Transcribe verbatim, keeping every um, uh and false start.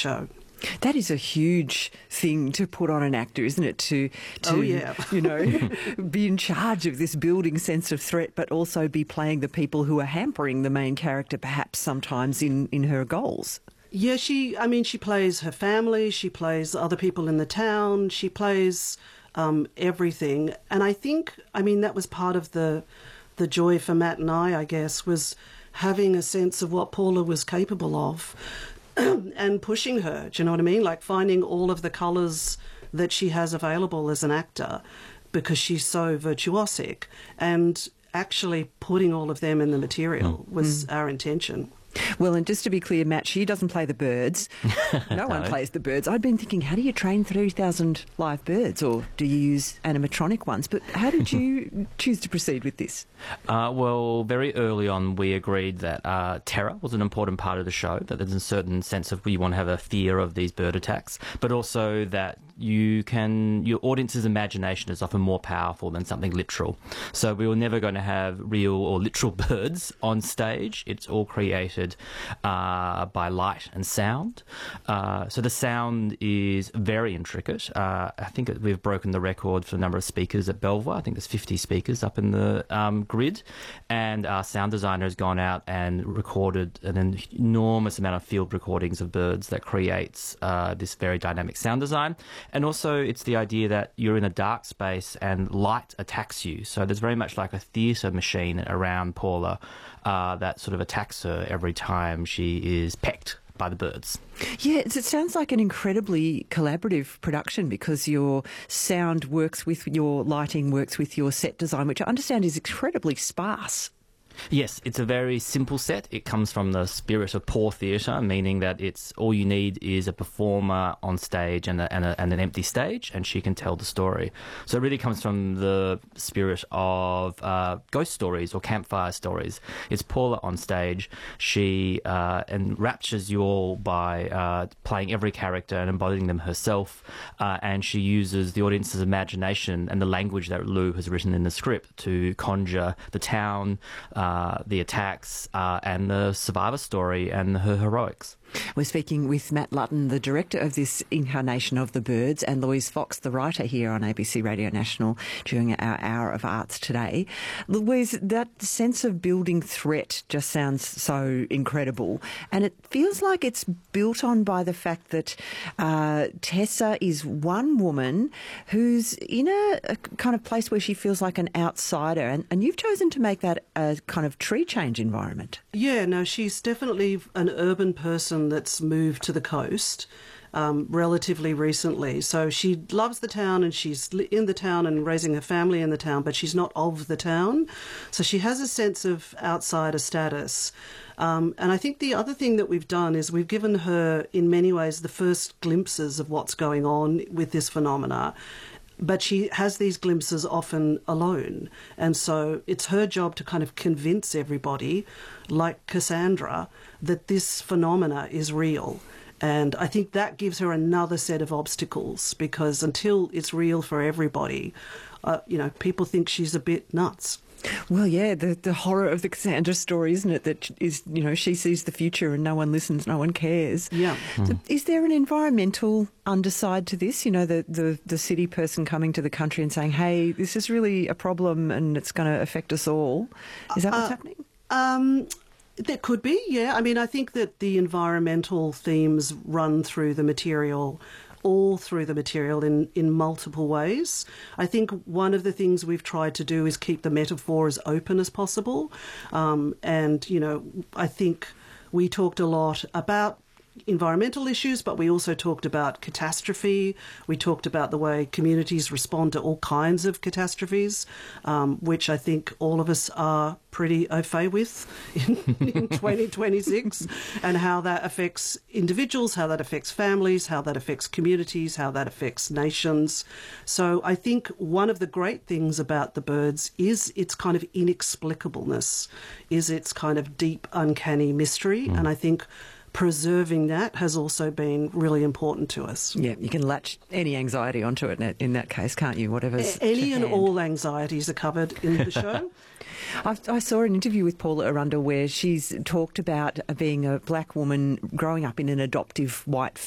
show. That is a huge thing to put on an actor, isn't it? To, to oh, yeah. you know, be in charge of this building sense of threat, but also be playing the people who are hampering the main character, perhaps sometimes in, in her goals. Yeah, she, I mean, she plays her family, she plays other people in the town, she plays um, everything. And I think, I mean, that was part of the the joy for Matt and I, I guess, was having a sense of what Paula was capable of and pushing her, do you know what I mean? Like finding all of the colours that she has available as an actor because she's so virtuosic, and actually putting all of them in the material mm. was mm. our intention. Well, and just to be clear, Matt, she doesn't play the birds. No, no one plays the birds. I'd been thinking, how do you train three thousand live birds, or do you use animatronic ones? But how did you choose to proceed with this? Uh, well, very early on, we agreed that uh, terror was an important part of the show, that there's a certain sense of we want to have a fear of these bird attacks, but also that you can, your audience's imagination is often more powerful than something literal. So we were never going to have real or literal birds on stage. It's all created uh, by light and sound. Uh, so the sound is very intricate. Uh, I think we've broken the record for the number of speakers at Belvoir. I think there's fifty speakers up in the um, grid. And our sound designer has gone out and recorded an enormous amount of field recordings of birds that creates uh, this very dynamic sound design. And also it's the idea that you're in a dark space and light attacks you. So there's very much like a theatre machine around Paula uh, that sort of attacks her every time she is pecked by the birds. Yeah, it sounds like an incredibly collaborative production because your sound works with your lighting, works with your set design, which I understand is incredibly sparse. Yes, it's a very simple set. It comes from the spirit of poor theatre, meaning that it's all you need is a performer on stage and, a, and, a, and an empty stage, and she can tell the story. So it really comes from the spirit of uh, ghost stories or campfire stories. It's Paula on stage. She uh, enraptures you all by uh, playing every character and embodying them herself, uh, and she uses the audience's imagination and the language that Lou has written in the script to conjure the town, Uh, the attacks uh, and the survivor story and her heroics. We're speaking with Matt Lutton, the director of this incarnation of the birds, and Louise Fox, the writer here on A B C Radio National during our Hour of Arts today. Louise, that sense of building threat just sounds so incredible, and it feels like it's built on by the fact that uh, Tessa is one woman who's in a, a kind of place where she feels like an outsider, and, and you've chosen to make that a kind of tree change environment. Yeah, no, she's definitely an urban person that's moved to the coast um, relatively recently. So she loves the town and she's in the town and raising her family in the town, but she's not of the town. So she has a sense of outsider status. Um, and I think the other thing that we've done is we've given her, in many ways, the first glimpses of what's going on with this phenomena. But she has these glimpses often alone. And so it's her job to kind of convince everybody, like Cassandra, that this phenomena is real. And I think that gives her another set of obstacles, because until it's real for everybody, uh, you know, people think she's a bit nuts. Well, yeah, the, the horror of the Cassandra story, isn't it? That is, you know, she sees the future and no one listens, no one cares. Yeah. Mm. So is there an environmental underside to this? You know, the, the, the city person coming to the country and saying, hey, this is really a problem and it's going to affect us all. Is that what's uh, happening? Um, there could be, yeah. I mean, I think that the environmental themes run through the material all through the material in, in multiple ways. I think one of the things we've tried to do is keep the metaphor as open as possible. Um, and, you know, I think we talked a lot about environmental issues, but we also talked about catastrophe. We talked about the way communities respond to all kinds of catastrophes, um, which I think all of us are pretty au fait with in, in twenty twenty-six, and how that affects individuals, how that affects families, how that affects communities, how that affects nations. So I think one of the great things about the birds is its kind of inexplicableness, is its kind of deep, uncanny mystery. Mm. And I think preserving that has also been really important to us. Yeah, you can latch any anxiety onto it in that case, can't you? Whatever's Any and hand. all anxieties are covered in the show. I, I saw an interview with Paula Arundel where she's talked about being a black woman growing up in an adoptive white